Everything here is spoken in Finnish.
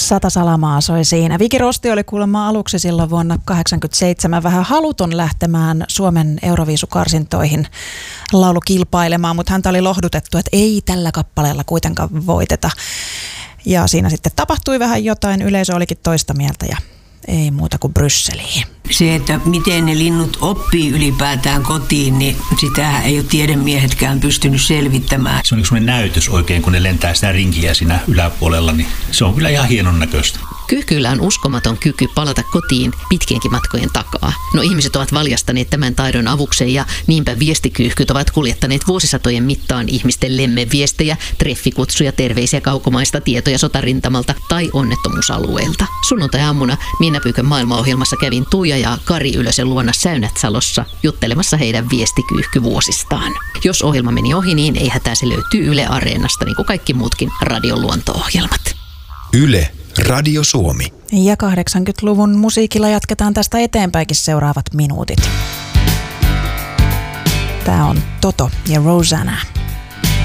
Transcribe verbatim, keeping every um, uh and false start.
Sata salamaa soi siinä. Viki Rosti oli kuulemma aluksi silloin vuonna kahdeksankymmentäseitsemän vähän haluton lähtemään Suomen Euroviisukarsintoihin laulukilpailemaan, mutta häntä oli lohdutettu, että ei tällä kappaleella kuitenkaan voiteta. Ja siinä sitten tapahtui vähän jotain, yleisö olikin toista mieltä ja ei muuta kuin Brysseliin. Se, että miten ne linnut oppii ylipäätään kotiin, niin sitä ei ole tiedemiehetkään pystynyt selvittämään. Se on sellainen näytös oikein, kun ne lentää sitä rinkiä siinä yläpuolella, niin se on kyllä ihan hienon näköistä. Kyyhkyillä on uskomaton kyky palata kotiin pitkienkin matkojen takaa. No ihmiset ovat valjastaneet tämän taidon avukseen ja niinpä viestikyyhkyt ovat kuljettaneet vuosisatojen mittaan ihmisten lemmenviestejä, treffikutsuja, terveisiä kaukomaista, tietoja sotarintamalta tai onnettomuusalueelta. Sunnuntai-aamuna Minna Pyykön maailmaohjelmassa kävin Tuija ja Kari Ylösen luona Säynätsalossa juttelemassa heidän viestikyyhkyvuosistaan. Jos ohjelma meni ohi, niin ei hätää, se löytyy Yle Areenasta, niin kuin kaikki muutkin radion luonto-ohjelmat. Yle. Radio Suomi. Ja kahdeksankymmentäluvun musiikilla jatketaan tästä eteenpäinkin seuraavat minuutit. Tämä on Toto ja Rosanna.